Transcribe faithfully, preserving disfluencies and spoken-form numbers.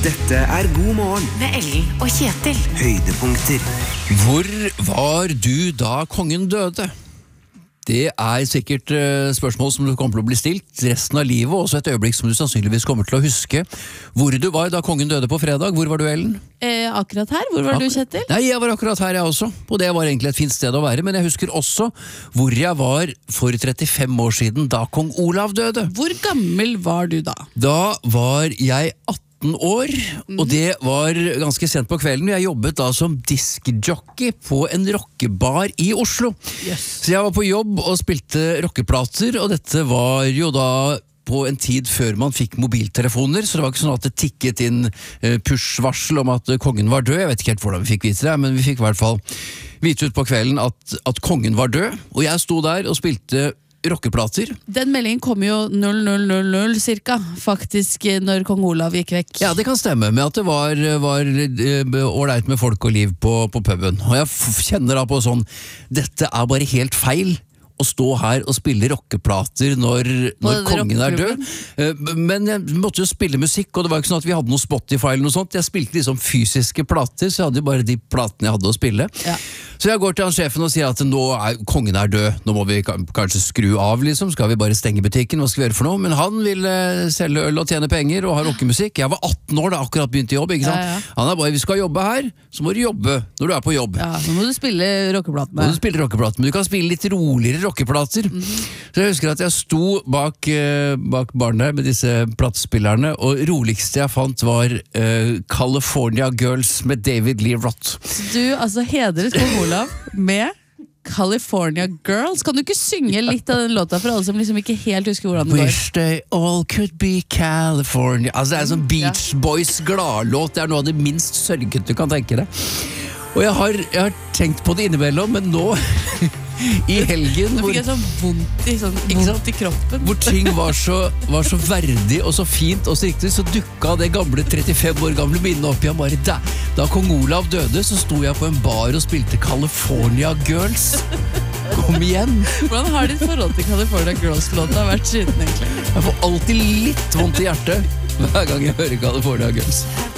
Dette er God morgen med Ellen og Kjetil. Høydepunkter. Hvor var du da kongen døde? Det er sikkert uh, spørsmål som du kommer til å bli stilt resten av livet, og også et øyeblikk som du sannsynligvis kommer til å huske. Hvor du var da kongen døde på fredag? Hvor var du, Ellen? Eh, akkurat her, hvor var Ak- du, Kjetil? Nei, jeg var akkurat her jeg også, og det var egentlig et fint sted å være, men jeg husker også hvor jeg var for trettifem år siden da kong Olav døde. Hvor gammel var du da? Da var jeg atten år, og det var ganske sent på kvelden. Jeg jobbet da som diskjockey på en rockebar i Oslo. Yes. Så jeg var på jobb og spilte rockeplater, og dette var jo da på en tid før man fikk mobiltelefoner, så det var ikke sånn at det tikket inn push-varsel om at kongen var død. Jeg vet ikke helt hvordan vi fikk vite det, men vi fikk i hvert fall vite ut på kvelden at, at kongen var død, og jeg sto der og spilte rockeplater. Den meldingen kom jo null null null null cirka, faktisk, når kong Olav gikk vekk. Ja, det kan stemme med at det var, var ålreit med folk og liv på, på puben. Og jeg f- kjenner da på sånn, dette er bare helt feil å stå her og spille rockeplater når, når kongen er død. Men jeg måtte jo spille musikk, og det var ikke sånn at vi hadde noe Spotify eller noe sånt. Jeg spilte liksom fysiske plater, så jeg hadde jo bare de platene jeg hadde å spille. Ja. Så jeg går til han sjefen og sier at nå er kongen er død, nå må vi kanskje skru av liksom, skal vi bare stenge butikken, hva skal vi gjøre for noe? Men han ville selge øl og tjene penger og ha rockemusikk. Jeg var atten år da, akkurat begynt i jobb, ikke sant? Ja, ja. Han er bare, vi skal jobbe her, så må du jobbe når du er på jobb. Ja, nå må du spille rockeplatene. Må du spille rockeplater, men du kan spille litt roligere rockeplater. Mm-hmm. Så jeg husker at jeg sto bak, uh, bak baren der med disse platespillerne, og roligste jeg fant var uh, California Girls med David Lee Roth. Du, altså, hedret kong Olav med California Girls. Kan du ikke synge litt av den låta for alle som liksom ikke helt husker hvordan den går? Wish they all could be California. Altså det er sånn Beach Boys gladlåt. Det er noe av det minst sørget du kan tenke deg. Og jeg har, jeg har tenkt på det innimellom, men nå i helgen Nå fikk jeg sånn vondt i, sånn, ikke sant, i kroppen. Hvor ting var så, var så verdig og så fint og så riktig, så dukka det gamle trettifem år gamle minnet opp igjen bare da. Da kong Olav døde, så sto jeg på en bar og spilte California Girls. Kom igjen. Hvordan har ditt forhold til California Girls-låta vært siden egentlig? Jeg får alltid litt vondt i hjertet hver gang jeg hører California Girls.